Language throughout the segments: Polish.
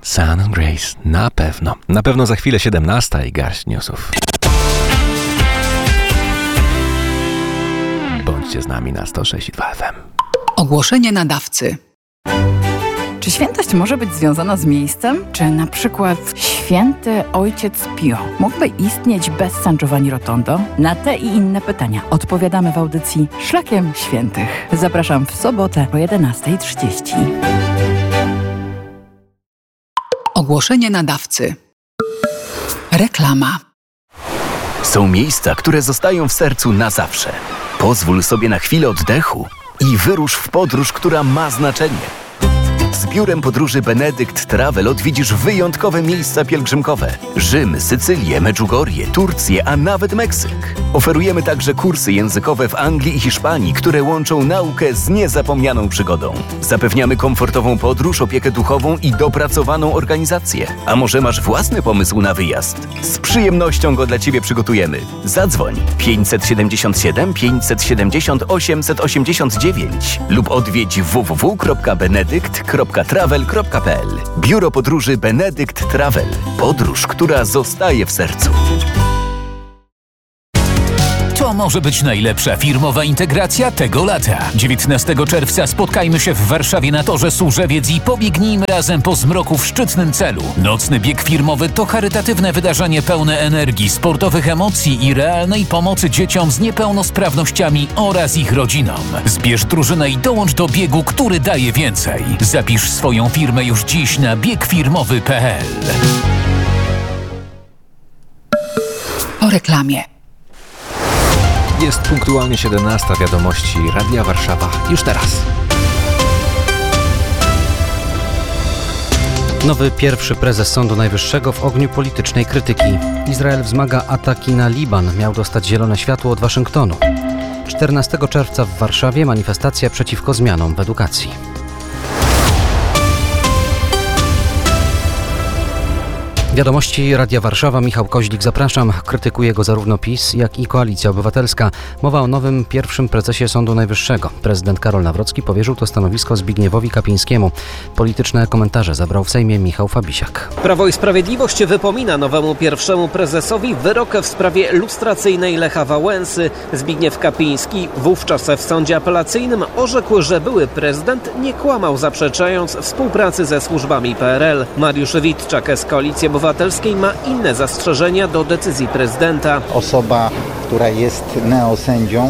Sun and Grace. Na pewno. Na pewno za chwilę 17 i garść newsów. Bądźcie z nami na 106,2 FM. Ogłoszenie nadawcy. Czy świętość może być związana z miejscem? Czy na przykład święty ojciec Pio mógłby istnieć bez San Giovanni Rotondo? Na te i inne pytania odpowiadamy w audycji Szlakiem Świętych. Zapraszam w sobotę o 11:30. Ogłoszenie nadawcy. Reklama. Są miejsca, które zostają w sercu na zawsze. Pozwól sobie na chwilę oddechu i wyrusz w podróż, która ma znaczenie. Z biurem podróży Benedykt Travel odwiedzisz wyjątkowe miejsca pielgrzymkowe. Rzym, Sycylię, Medjugorje, Turcję, a nawet Meksyk. Oferujemy także kursy językowe w Anglii i Hiszpanii, które łączą naukę z niezapomnianą przygodą. Zapewniamy komfortową podróż, opiekę duchową i dopracowaną organizację. A może masz własny pomysł na wyjazd? Z przyjemnością go dla Ciebie przygotujemy. Zadzwoń 577 570 889 lub odwiedź www.benedykt.travel.pl. Biuro podróży Benedykt Travel. Podróż, która zostaje w sercu. To może być najlepsza firmowa integracja tego lata. 19 czerwca spotkajmy się w Warszawie na Torze Służewiec i pobiegnijmy razem po zmroku w szczytnym celu. Nocny bieg firmowy to charytatywne wydarzenie pełne energii, sportowych emocji i realnej pomocy dzieciom z niepełnosprawnościami oraz ich rodzinom. Zbierz drużynę i dołącz do biegu, który daje więcej. Zapisz swoją firmę już dziś na biegfirmowy.pl. Po reklamie. Jest punktualnie 17. Wiadomości Radia Warszawa. Już teraz. Nowy pierwszy prezes Sądu Najwyższego w ogniu politycznej krytyki. Izrael wzmaga ataki na Liban. Miał dostać zielone światło od Waszyngtonu. 14 czerwca w Warszawie manifestacja przeciwko zmianom w edukacji. Wiadomości Radia Warszawa. Michał Koźlik, zapraszam. Krytykuje go zarówno PiS, jak i Koalicja Obywatelska. Mowa o nowym pierwszym prezesie Sądu Najwyższego. Prezydent Karol Nawrocki powierzył to stanowisko Zbigniewowi Kapińskiemu. Polityczne komentarze zabrał w Sejmie Michał Fabisiak. Prawo i Sprawiedliwość wypomina nowemu pierwszemu prezesowi wyrok w sprawie lustracyjnej Lecha Wałęsy. Zbigniew Kapiński wówczas w sądzie apelacyjnym orzekł, że były prezydent nie kłamał, zaprzeczając współpracy ze służbami PRL. Mariusz Witczak z Koalicji Obywatelskiej ma inne zastrzeżenia do decyzji prezydenta. Osoba, która jest neosędzią,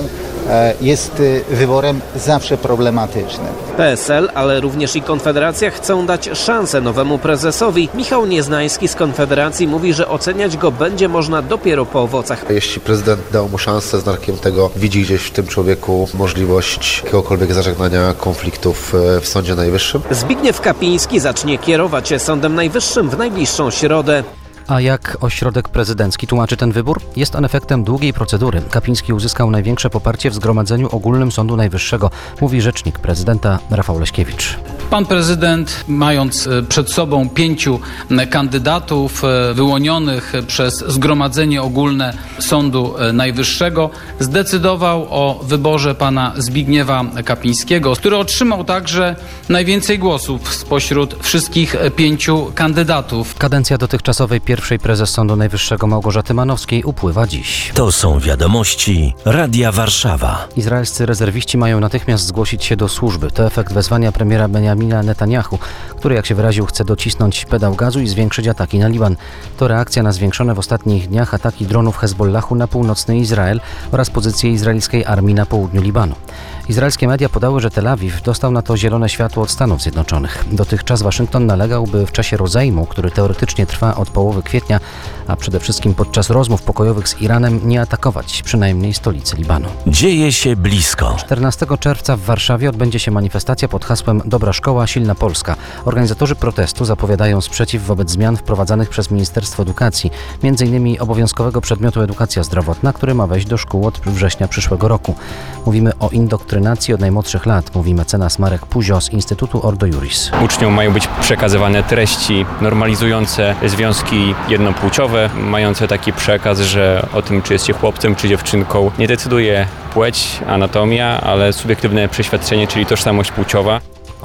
jest wyborem zawsze problematycznym. PSL, ale również i Konfederacja chcą dać szansę nowemu prezesowi. Michał Nieznański z Konfederacji mówi, że oceniać go będzie można dopiero po owocach. Jeśli prezydent dał mu szansę, znakiem tego widzi gdzieś w tym człowieku możliwość jakiegokolwiek zażegnania konfliktów w Sądzie Najwyższym. Zbigniew Kapiński zacznie kierować Sądem Najwyższym w najbliższą środę. A jak ośrodek prezydencki tłumaczy ten wybór? Jest on efektem długiej procedury. Kapiński uzyskał największe poparcie w Zgromadzeniu Ogólnym Sądu Najwyższego, mówi rzecznik prezydenta Rafał Leśkiewicz. Pan prezydent, mając przed sobą 5 kandydatów wyłonionych przez Zgromadzenie Ogólne Sądu Najwyższego, zdecydował o wyborze pana Zbigniewa Kapińskiego, który otrzymał także najwięcej głosów spośród wszystkich 5 kandydatów. Kadencja dotychczasowej pierwszej prezes Sądu Najwyższego Małgorzaty Manowskiej upływa dziś. To są wiadomości Radia Warszawa. Izraelscy rezerwiści mają natychmiast zgłosić się do służby. To efekt wezwania premiera Benjamina Netanyahu, który, jak się wyraził, chce docisnąć pedał gazu i zwiększyć ataki na Liban. To reakcja na zwiększone w ostatnich dniach ataki dronów Hezbollahu na północny Izrael oraz pozycje izraelskiej armii na południu Libanu. Izraelskie media podały, że Tel Awiw dostał na to zielone światło od Stanów Zjednoczonych. Dotychczas Waszyngton nalegał, by w czasie rozejmu, który teoretycznie trwa od połowy kwietnia, a przede wszystkim podczas rozmów pokojowych z Iranem, nie atakować przynajmniej stolicy Libanu. Dzieje się blisko. 14 czerwca w Warszawie odbędzie się manifestacja pod hasłem Dobra Szkoła, Silna Polska. Organizatorzy protestu zapowiadają sprzeciw wobec zmian wprowadzanych przez Ministerstwo Edukacji, m.in. obowiązkowego przedmiotu edukacja zdrowotna, który ma wejść do szkół od września przyszłego roku. Mówimy o indoktrynacji od najmłodszych lat, mówi mecenas Marek Puzio z Instytutu Ordo Iuris. Uczniom mają być przekazywane treści normalizujące związki jednopłciowe, mające taki przekaz, że o tym, czy jest się chłopcem, czy dziewczynką, nie decyduje płeć, anatomia, ale subiektywne przeświadczenie, czyli tożsamość płciowa.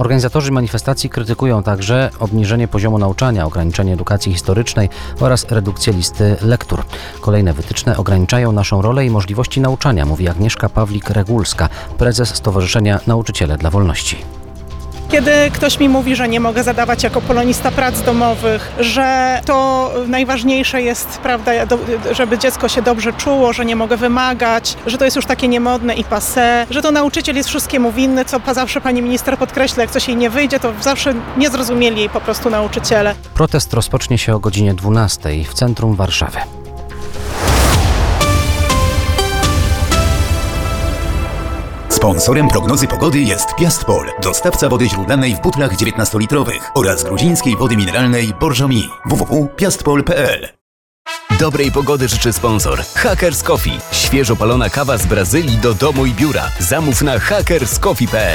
Organizatorzy manifestacji krytykują także obniżenie poziomu nauczania, ograniczenie edukacji historycznej oraz redukcję listy lektur. Kolejne wytyczne ograniczają naszą rolę i możliwości nauczania, mówi Agnieszka Pawlik-Regulska, prezes Stowarzyszenia Nauczyciele dla Wolności. Kiedy ktoś mi mówi, że nie mogę zadawać jako polonista prac domowych, że to najważniejsze jest, prawda, żeby dziecko się dobrze czuło, że nie mogę wymagać, że to jest już takie niemodne i passé, że to nauczyciel jest wszystkiemu winny, co zawsze pani minister podkreśla, jak coś jej nie wyjdzie, to zawsze nie zrozumieli jej po prostu nauczyciele. Protest rozpocznie się o godzinie 12 w centrum Warszawy. Sponsorem prognozy pogody jest Piastpol, dostawca wody źródlanej w butlach 19-litrowych oraz gruzińskiej wody mineralnej Borżomi. www.piastpol.pl. Dobrej pogody życzy sponsor Hackers Coffee. Świeżo palona kawa z Brazylii do domu i biura. Zamów na hackerscoffee.pl.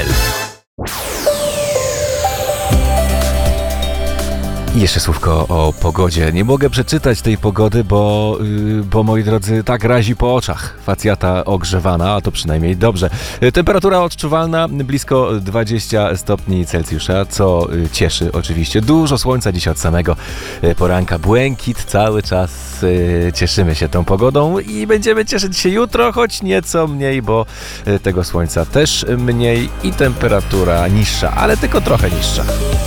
I jeszcze słówko o pogodzie. Nie mogę przeczytać tej pogody, bo moi drodzy, tak razi po oczach. Facjata ogrzewana, a to przynajmniej dobrze. Temperatura odczuwalna blisko 20 stopni Celsjusza, co cieszy oczywiście. Dużo słońca dziś od samego poranka. Błękit cały czas. Cieszymy się tą pogodą i będziemy cieszyć się jutro, choć nieco mniej, bo tego słońca też mniej i temperatura niższa, ale tylko trochę niższa.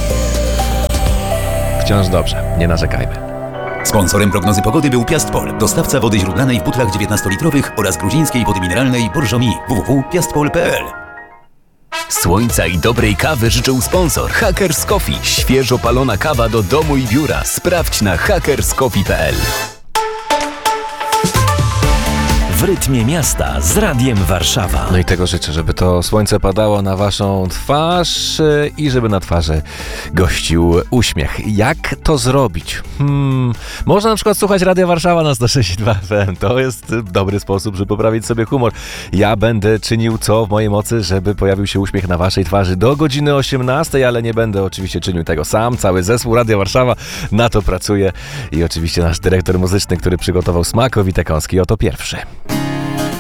Wciąż dobrze, nie narzekajmy. Sponsorem prognozy pogody był Piastpol, dostawca wody źródlanej w butlach 19-litrowych oraz gruzińskiej wody mineralnej Borżomi. www.piastpol.pl. Słońca i dobrej kawy życzył sponsor Hackers Coffee. Świeżo palona kawa do domu i biura. Sprawdź na hackerscoffee.pl. W rytmie miasta z Radiem Warszawa. No i tego życzę, żeby to słońce padało na waszą twarz i żeby na twarzy gościł uśmiech. Jak to zrobić? Można na przykład słuchać Radia Warszawa na 106.2 FM. To jest dobry sposób, żeby poprawić sobie humor. Ja będę czynił co w mojej mocy, żeby pojawił się uśmiech na waszej twarzy do godziny 18, ale nie będę oczywiście czynił tego sam. Cały zespół Radia Warszawa na to pracuje i oczywiście nasz dyrektor muzyczny, który przygotował smakowite kąski. Oto pierwszy.